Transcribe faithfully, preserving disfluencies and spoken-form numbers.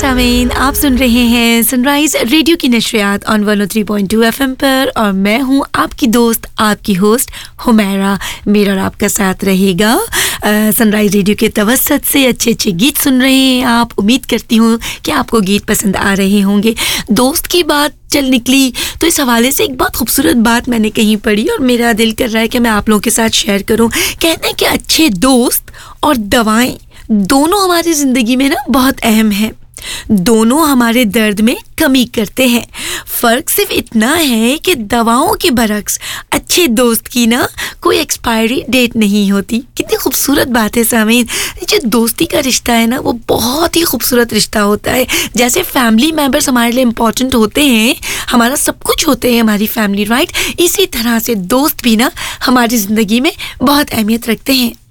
सामीन, आप सुन रहे हैं सनराइज रेडियो की नशरियात on one O three point two F M पर और मैं हूं आपकी दोस्त, आपकी होस्ट हुमैरा। मेरा और आपका साथ रहेगा सनराइज रेडियो के तवस्सुत से। अच्छे अच्छे गीत सुन रहे हैं आप। उम्मीद करती हूँ कि आपको गीत पसंद आ रहे होंगे। दोस्त की बात चल निकली तो इस हवाले से एक बहुत खूबसूरत बात मैंने कहीं पढ़ी और मेरा दिल कर रहा है कि मैं आप लोगों के साथ शेयर करूं। कहते हैं कि अच्छे दोस्त और दवाएं दोनों हमारी ज़िंदगी में ना बहुत अहम है। दोनों हमारे दर्द में कमी करते हैं। फ़र्क सिर्फ इतना है कि दवाओं के बरक्स अच्छे दोस्त की ना कोई एक्सपायरी डेट नहीं होती। कितनी खूबसूरत बात है सामीन। जो दोस्ती का रिश्ता है ना वो बहुत ही खूबसूरत रिश्ता होता है। जैसे फैमिली मेम्बर्स हमारे लिए इम्पॉर्टेंट होते हैं, हमारा सब कुछ होते हैं हमारी फैमिली, राइट? इसी तरह से दोस्त भी ना हमारी ज़िंदगी में बहुत अहमियत रखते हैं।